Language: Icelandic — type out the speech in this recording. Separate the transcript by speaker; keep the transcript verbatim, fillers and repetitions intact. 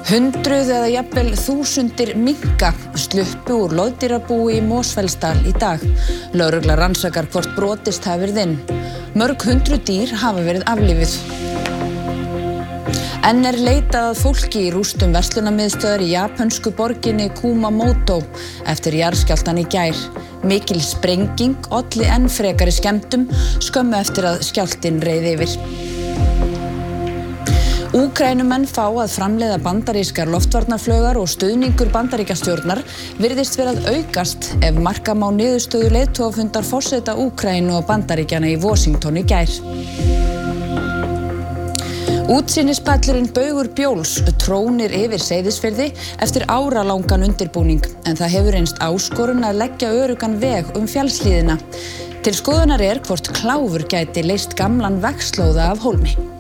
Speaker 1: Hundruð eða jafnvel þúsundir minka sluppu úr loðdýrabúi í Mosfellsdal í dag. Lögregla rannsakar hvort brotist hafi verið inn. Mörg hundruð dýr hafa verið aflífuð. Enn er leitað að fólki í rústum verslunarmiðstöðvar í japönsku borginni Kumamoto eftir jarðskjálftann í gær. Mikil sprenging olli enn frekari skemmdum skömmu eftir að skjálftinn reið yfir. Úkraínumenn fá að framleiða bandarískar loftvarnarflaugar og stuðningur Bandaríkjastjórnar virðist vera að aukast ef marka má niðurstöðu leiðtogafundar forseta Úkraínu og Bandaríkjanna í Washington í gær. Útsýnispallurinn Baugur Bjóls trónir yfir Seyðisfirði eftir áralangan undirbúning, en það hefur reynst áskorun að leggja öruggan veg um fjallshlíðina. Til skoðunar er hvort kláfur gæti leyst gamlan vegslóða af hólmi.